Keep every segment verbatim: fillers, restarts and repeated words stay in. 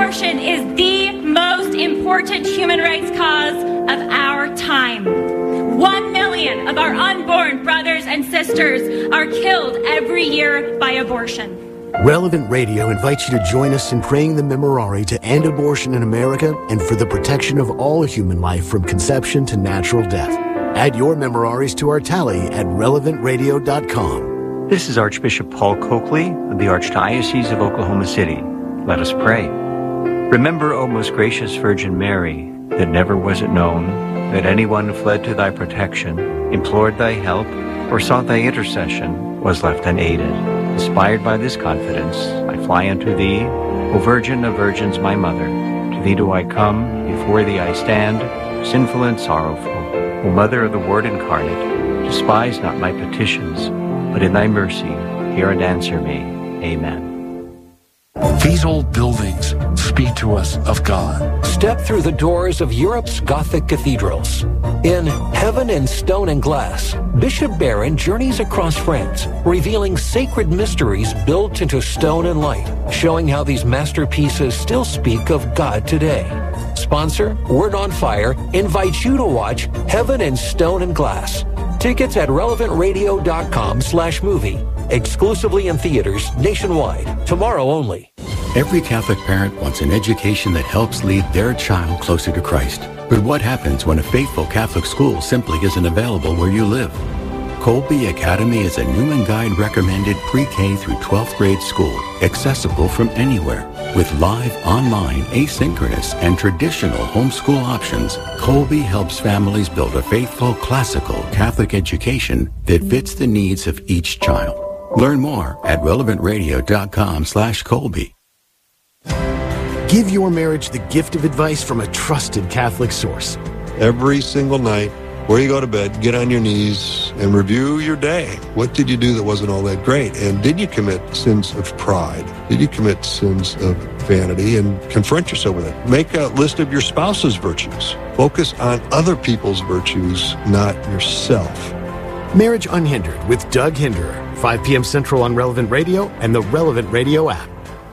Abortion is the most important human rights cause of our time. One million of our unborn brothers and sisters are killed every year by abortion. Relevant Radio invites you to join us in praying the Memorare to end abortion in America and for the protection of all human life from conception to natural death. Add your Memoraries to our tally at relevant radio dot com. This is Archbishop Paul Coakley of the Archdiocese of Oklahoma City. Let us pray. Remember, O most gracious Virgin Mary, that never was it known that anyone fled to thy protection, implored thy help, or sought thy intercession was left unaided. Inspired by this confidence, I fly unto thee, O Virgin of Virgins, my Mother. To thee do I come, before thee I stand, sinful and sorrowful. O Mother of the Word incarnate, despise not my petitions, but in thy mercy hear and answer me. Amen. These old buildings speak to us of God. Step through the doors of Europe's Gothic cathedrals. In Heaven in Stone and Glass, Bishop Barron journeys across France, revealing sacred mysteries built into stone and light, showing how these masterpieces still speak of God today. Sponsor, Word on Fire, invites you to watch Heaven in Stone and Glass. Tickets at relevant radio dot com slash movie. Exclusively in theaters nationwide. Tomorrow only. Every Catholic parent wants an education that helps lead their child closer to Christ. But what happens when a faithful Catholic school simply isn't available where you live? Colby Academy is a Newman Guide recommended pre-K through twelfth grade school, accessible from anywhere. With live, online, asynchronous, and traditional homeschool options, Colby helps families build a faithful, classical Catholic education that fits the needs of each child. Learn more at relevant radio dot com slash Colby. Give your marriage the gift of advice from a trusted Catholic source. Every single night, before you go to bed, get on your knees and review your day. What did you do that wasn't all that great? And did you commit sins of pride? Did you commit sins of vanity? And confront yourself with it. Make a list of your spouse's virtues. Focus on other people's virtues, not yourself. Marriage Unhindered with Doug Hinderer, five p.m. Central on Relevant Radio and the Relevant Radio app.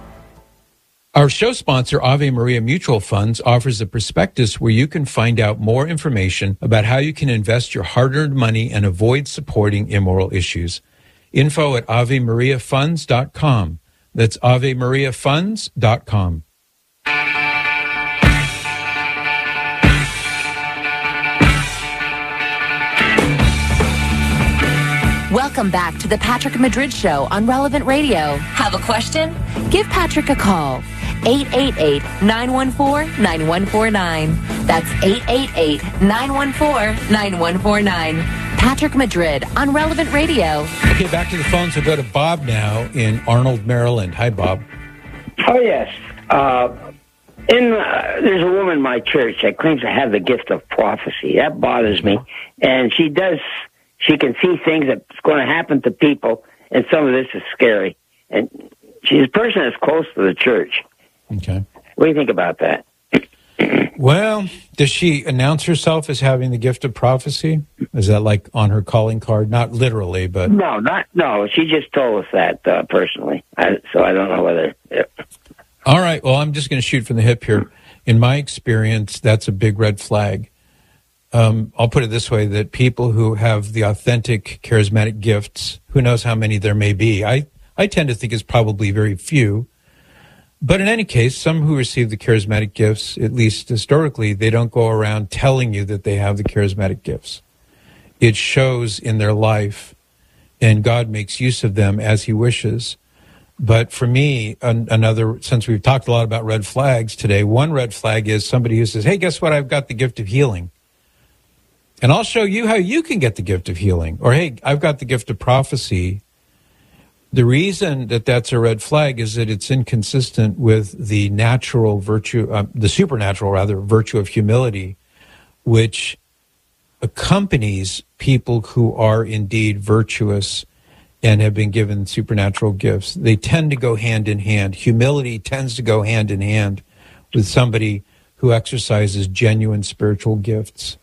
Our show sponsor, Ave Maria Mutual Funds, offers a prospectus where you can find out more information about how you can invest your hard-earned money and avoid supporting immoral issues. Info at ave maria funds dot com. That's ave maria funds dot com. Welcome back to the Patrick Madrid Show on Relevant Radio. Have a question? Give Patrick a call. eight eight eight, nine one four, nine one four nine. That's eight eight eight, nine one four, nine one four nine. Patrick Madrid on Relevant Radio. Okay, back to the phones. We'll go to Bob now in Arnold, Maryland. Hi, Bob. Oh, yes. Uh, in uh, there's a woman in my church that claims to have the gift of prophecy. That bothers me. And she does, she can see things that's going to happen to people, and some of this is scary. And she's a person that's close to the church. Okay. What do you think about that? Well, does she announce herself as having the gift of prophecy? Is that like on her calling card? Not literally, but... No, not no. She just told us that uh, personally, I, so I don't know whether... Yeah. All right, well, I'm just going to shoot from the hip here. In my experience, that's a big red flag. Um, I'll put it this way, that people who have the authentic charismatic gifts, who knows how many there may be, I, I tend to think it's probably very few. But in any case, some who receive the charismatic gifts, at least historically, they don't go around telling you that they have the charismatic gifts. It shows in their life, and God makes use of them as he wishes. But for me, an, another, since we've talked a lot about red flags today, one red flag is somebody who says, hey, guess what? I've got the gift of healing. And I'll show you how you can get the gift of healing. Or, hey, I've got the gift of prophecy. The reason that that's a red flag is that it's inconsistent with the natural virtue, uh, the supernatural, rather, virtue of humility, which accompanies people who are indeed virtuous and have been given supernatural gifts. They tend to go hand in hand. Humility tends to go hand in hand with somebody who exercises genuine spiritual gifts.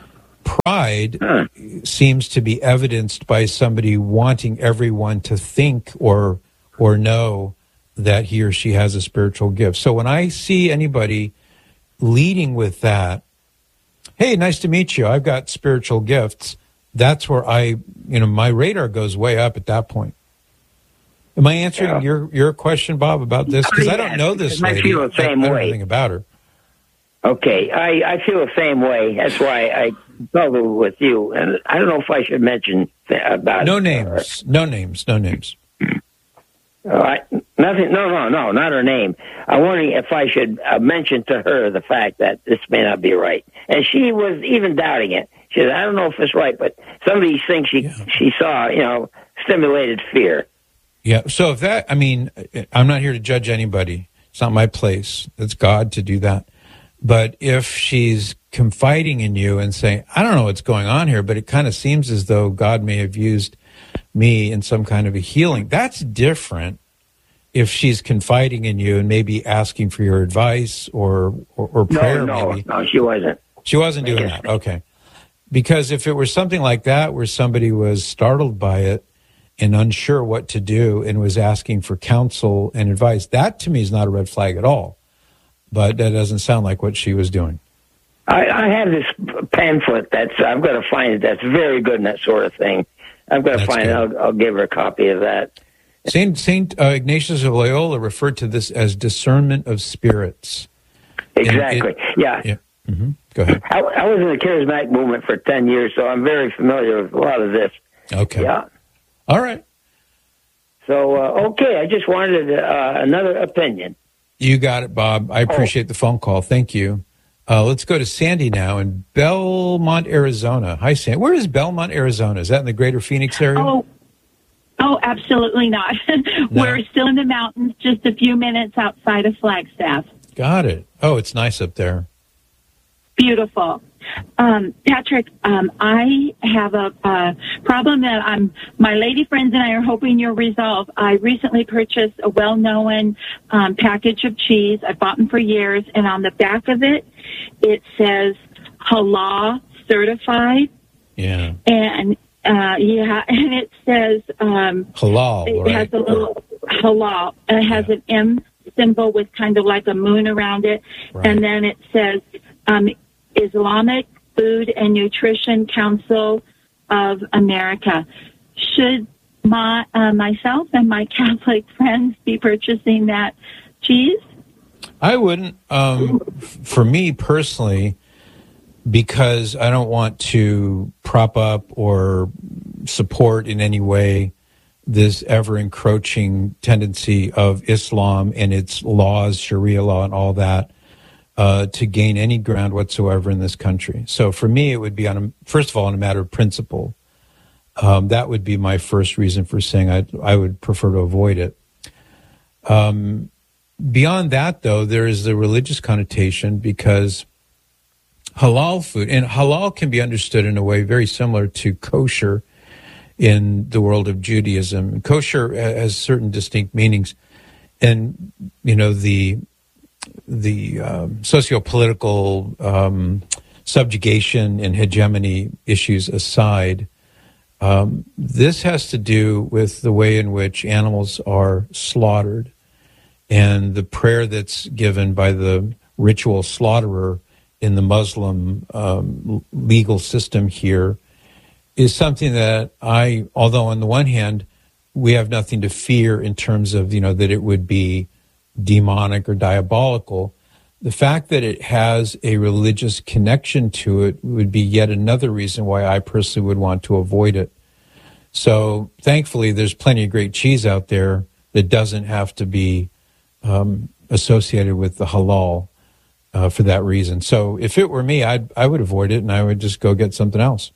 Pride huh. seems to be evidenced by somebody wanting everyone to think or or know that he or she has a spiritual gift. So when I see anybody leading with that, hey, nice to meet you, I've got spiritual gifts, that's where I, you know, my radar goes way up at that point. Am I answering yeah. your, your question, Bob, about this? Because I don't know this lady. I feel the same I, I don't know way. anything about her. Okay, I, I feel the same way. That's why I struggle with you. And I don't know if I should mention th- about No names. No names. No names. All right. Nothing. No, no, no, not her name. I'm wondering if I should uh, mention to her the fact that this may not be right. And she was even doubting it. She said, I don't know if it's right, but some of these things she, yeah. she saw, you know, stimulated fear. Yeah. So if that, I mean, I'm not here to judge anybody. It's not my place. It's God to do that. But if she's confiding in you and saying, I don't know what's going on here, but it kind of seems as though God may have used me in some kind of a healing, that's different. If she's confiding in you and maybe asking for your advice or, or, or prayer, no, no, maybe. No, she wasn't. She wasn't doing that. Okay. Because if it were something like that where somebody was startled by it and unsure what to do and was asking for counsel and advice, that to me is not a red flag at all. But that doesn't sound like what she was doing. I, I have this pamphlet that's, I'm going to find it, that's very good in that sort of thing. I'm going to find good. it. I'll, I'll give her a copy of that. Saint Saint uh, Ignatius of Loyola referred to this as discernment of spirits. Exactly. It, yeah. yeah. Mm-hmm. Go ahead. I, I was in the charismatic movement for ten years, so I'm very familiar with a lot of this. Okay. Yeah. All right. So, uh, okay, I just wanted uh, another opinion. You got it, Bob. I appreciate oh. the phone call. Thank you. Uh, let's go to Sandy now in Belmont, Arizona. Hi, Sandy. Where is Belmont, Arizona? Is that in the greater Phoenix area? Oh, oh absolutely not. No. We're still in the mountains, just a few minutes outside of Flagstaff. Got it. Oh, it's nice up there. Beautiful. Um, Patrick, um, I have a, a problem that I'm, my lady friends and I are hoping you'll resolve. I recently purchased a well-known um, package of cheese. I've bought them for years, and on the back of it, it says halal certified. Yeah. And uh, yeah, and it says um, halal. It right. has a little halal, and it has yeah. an M symbol with kind of like a moon around it, right. and then it says um, Islamic Food and Nutrition Council of America. Should my uh, myself and my Catholic friends be purchasing that cheese? I wouldn't. Um, for me personally, because I don't want to prop up or support in any way this ever-encroaching tendency of Islam and its laws, Sharia law and all that, uh, to gain any ground whatsoever in this country. So for me, it would be, on a, first of all, on a matter of principle. Um, that would be my first reason for saying I, I would prefer to avoid it. Um, beyond that, though, there is the religious connotation because halal food, and halal can be understood in a way very similar to kosher in the world of Judaism. Kosher has certain distinct meanings, and you know the the um, socio-political um, subjugation and hegemony issues aside, um, this has to do with the way in which animals are slaughtered, and the prayer that's given by the ritual slaughterer in the Muslim um, legal system here is something that I, although on the one hand, we have nothing to fear in terms of, you know, that it would be demonic or diabolical, the fact that it has a religious connection to it would be yet another reason why I personally would want to avoid it. So thankfully, there's plenty of great cheese out there that doesn't have to be um, associated with the halal uh, for that reason. So if it were me, I'd, I would avoid it and I would just go get something else.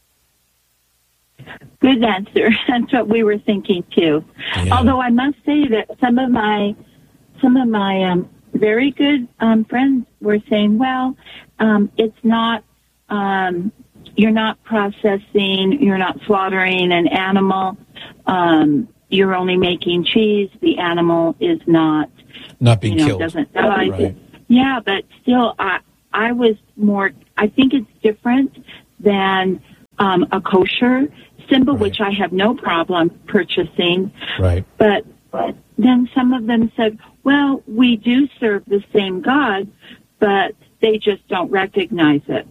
Good answer. That's what we were thinking too. Yeah. Although I must say that some of my some of my um, very good um, friends were saying, "Well, um, it's not. Um, you're not processing. You're not slaughtering an animal. Um, you're only making cheese. The animal is not not being you know, killed. Doesn't die." Right. Yeah, but still, I I was more. I think it's different than um, a kosher symbol, right. which I have no problem purchasing. Right. But, but then some of them said, well, we do serve the same God, but they just don't recognize it.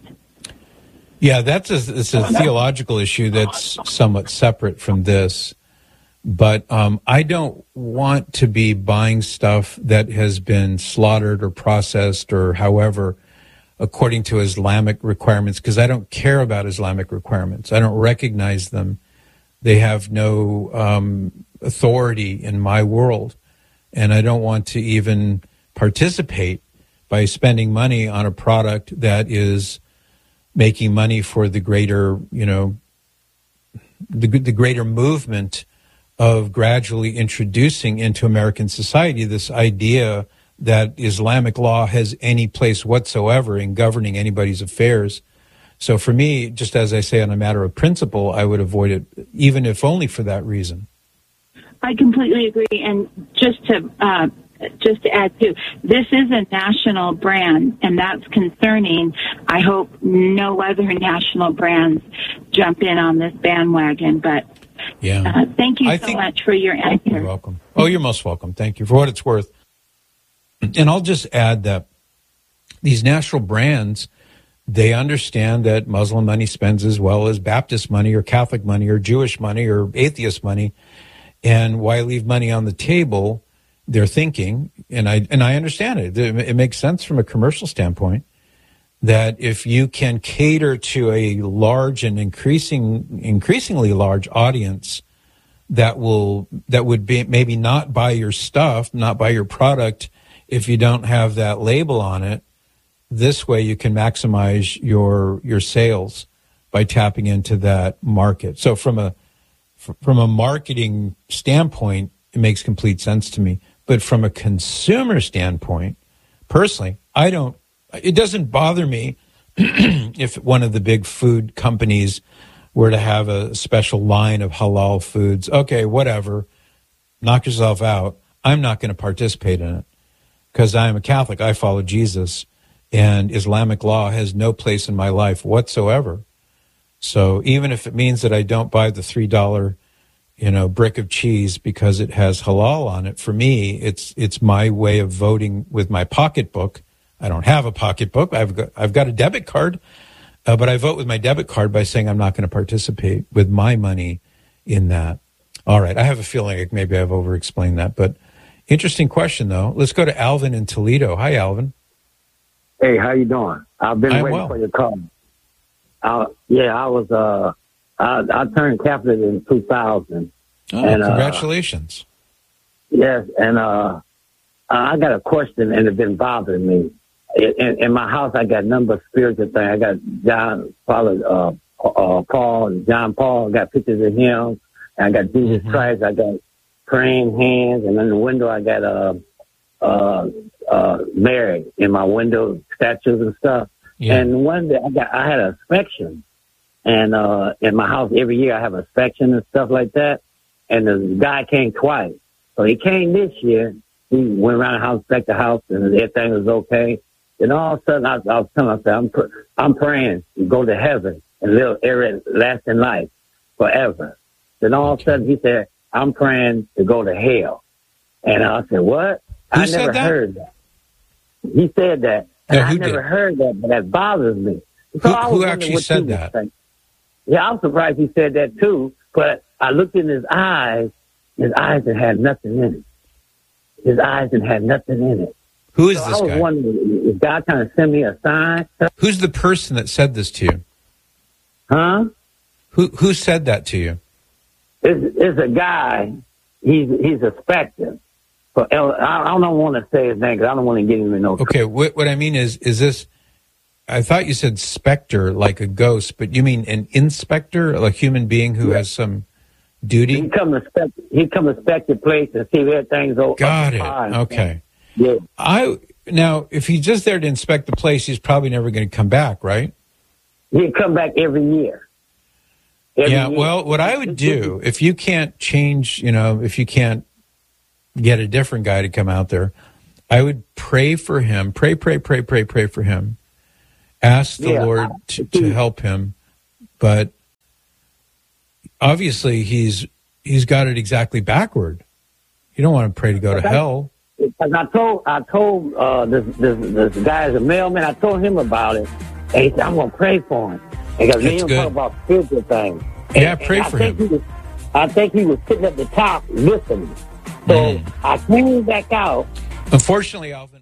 Yeah, that's a, it's a theological issue that's somewhat separate from this. But um, I don't want to be buying stuff that has been slaughtered or processed or however according to Islamic requirements, because I don't care about Islamic requirements. I don't recognize them. They have no um, authority in my world, and I don't want to even participate by spending money on a product that is making money for the greater, you know, the, the greater movement of gradually introducing into American society this idea that Islamic law has any place whatsoever in governing anybody's affairs. So for me, just as I say on a matter of principle, I would avoid it, even if only for that reason. I completely agree. And just to uh, just to add to, this is a national brand, and that's concerning. I hope no other national brands jump in on this bandwagon. But yeah, uh, thank you I so think, much for your answer. You're welcome. Oh, you're most welcome. Thank you for what it's worth. And I'll just add that these national brands, they understand that Muslim money spends as well as Baptist money or Catholic money or Jewish money or atheist money. And why leave money on the table? They're thinking, and I and I understand it. It makes sense from a commercial standpoint that if you can cater to a large and increasing, increasingly large audience that will that would be maybe not buy your stuff, not buy your product if you don't have that label on it. This way, you can maximize your your sales by tapping into that market. So from a from a marketing standpoint, it makes complete sense to me. But from a consumer standpoint, personally, I don't, it doesn't bother me if one of the big food companies were to have a special line of halal foods. Okay, whatever, knock yourself out. I'm not going to participate in it because I'm a Catholic. I follow Jesus, and Islamic law has no place in my life whatsoever. So even if it means that I don't buy the three dollar, you know, brick of cheese because it has halal on it, for me, it's it's my way of voting with my pocketbook. I don't have a pocketbook. I've got I've got a debit card, uh, but I vote with my debit card by saying I'm not going to participate with my money in that. All right, I have a feeling like maybe I've over-explained that, but interesting question though. Let's go to Alvin in Toledo. Hi, Alvin. Hey, how you doing? I've been I'm waiting well. for your call. Uh, yeah, I was. Uh, I, I turned Catholic in two thousand. Oh, and, congratulations! Uh, yes, and uh, I got a question, and it's been bothering me. In, in my house, I got a number of spiritual things. I got John, Father uh, uh, Paul, and John Paul. I got pictures of him. And I got Jesus mm-hmm. Christ. I got praying hands, and in the window, I got uh, uh, uh, Mary in my window, statues and stuff. Yeah. And one day I got, I had an inspection, and uh, in my house every year I have an inspection and stuff like that. And the guy came twice, so he came this year. He went around the house, inspected the house, and everything was okay. And all of a sudden, I, I was telling myself, I'm, pr- I'm praying to go to heaven and live everlasting life forever. Then all of a sudden, he said, I'm praying to go to hell. And I said, what? Who I said never that? heard that. He said that. And No, I who never did? heard that, but that bothers me. So Who- I was who wondering actually what said you would that? think. Yeah, I'm surprised he said that too, but I looked in his eyes, his eyes that had nothing in it. His eyes that had nothing in it. Who is so this I was guy? wondering, is God trying to send me a sign? Who's the person that said this to you? Huh? Who who said that to you? It's, it's a guy, he's he's a specter. But I, I don't want to say his name because I don't want to get him in no trouble. Okay, what, what I mean is, is this, I thought you said specter, like a ghost, but you mean an inspector, a human being who Yeah. has some duty? He come to inspect, he come to inspect your place and see if everything's okay. Got it. Okay. Yeah. I now, if he's just there to inspect the place, he's probably never going to come back, right? He'd come back every year. Every yeah. year. Well, what I would do, if you can't change, you know, if you can't get a different guy to come out there, I would pray for him. Pray, pray, pray, pray, pray for him. Ask the Yeah, Lord to, to help him. But obviously, he's he's got it exactly backward. He You don't want to pray to go to Because hell. Because I told I told uh, this, this this guy is a mailman. I told him about it, and he said I'm gonna pray for him. Because me and him talk about spiritual things. Yeah, and, pray and I for think him. He was, I think he was sitting at the top listening. So Mm. I came back out. Unfortunately, Alvin.